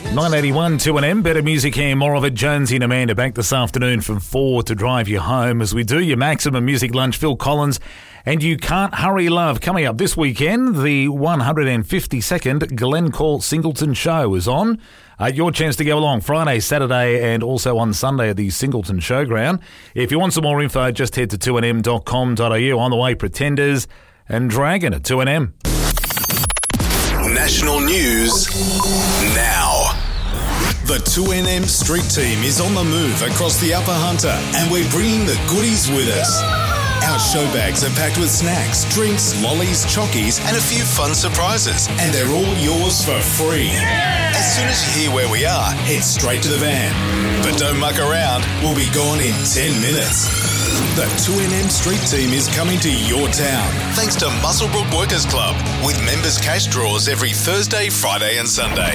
981 2NM, better music here, more of it. Jonesy and Amanda back this afternoon from 4 to drive you home as we do your maximum music lunch. Phil Collins and You Can't Hurry Love. Coming up this weekend, the 152nd Glencore Singleton Show is on. Your chance to go along Friday, Saturday and also on Sunday at the Singleton Showground. If you want some more info, just head to 2nm.com.au. On the way, Pretenders and Dragon at 2NM. National news now. The 2NM Street Team is on the move across the Upper Hunter, and we're bringing the goodies with us. Our show bags are packed with snacks, drinks, lollies, chockies, and a few fun surprises, and they're all yours for free. As soon as you hear where we are, head straight to the van. But don't muck around, we'll be gone in 10 minutes. The 2NM Street Team is coming to your town, thanks to Muswellbrook Workers Club, with members' cash draws every Thursday, Friday and Sunday.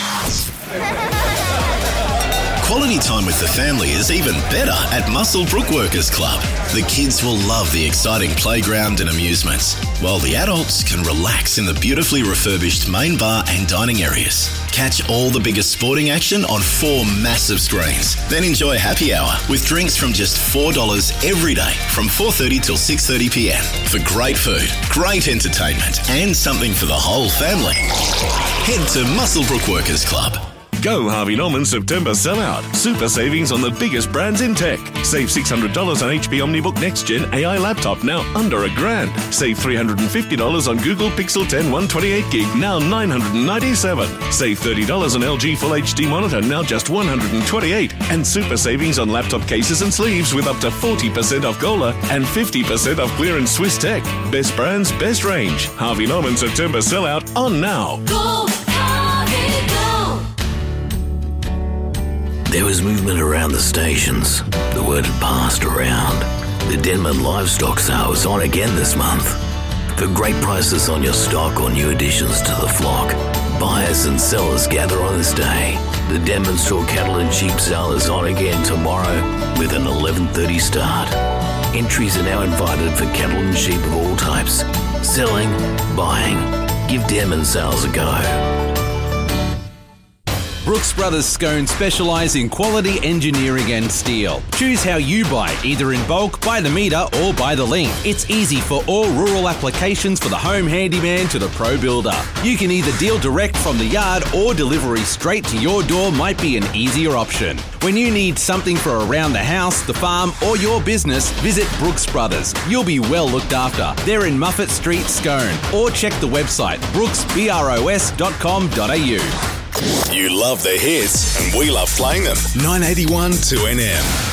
Quality time with the family is even better at Muswellbrook Workers Club. The kids will love the exciting playground and amusements, while the adults can relax in the beautifully refurbished main bar and dining areas. Catch all the biggest sporting action on 4 massive screens. Then enjoy happy hour with drinks from just $4 every day from 4:30 till 6:30 p.m. for great food, great entertainment and something for the whole family. Head to Muswellbrook Workers Club. Go Harvey Norman September sellout. Super savings on the biggest brands in tech. Save $600 on HP OmniBook Next Gen AI laptop, now under $1,000. Save $350 on Google Pixel 10 128GB, now $997. Save $30 on LG Full HD monitor, now just $128. And super savings on laptop cases and sleeves with up to 40% off Gola and 50% off clearance Swiss Tech. Best brands, best range. Harvey Norman September sellout on now. Go, Harvey, go! There was movement around the stations. The word had passed around. The Denman Livestock Sale was on again this month. For great prices on your stock or new additions to the flock, buyers and sellers gather on this day. The Denman Store Cattle and Sheep Sale is on again tomorrow with an 11:30 start. Entries are now invited for cattle and sheep of all types. Selling, buying. Give Denman Sales a go. Brooks Brothers Scone specialise in quality engineering and steel. Choose how you buy, either in bulk, by the metre or by the link. It's easy for all rural applications, for the home handyman to the pro builder. You can either deal direct from the yard or delivery straight to your door might be an easier option. When you need something for around the house, the farm or your business, visit Brooks Brothers. You'll be well looked after. They're in Muffet Street, Scone, or check the website brooksbros.com.au. You love the hits, and we love playing them. 981 2NM.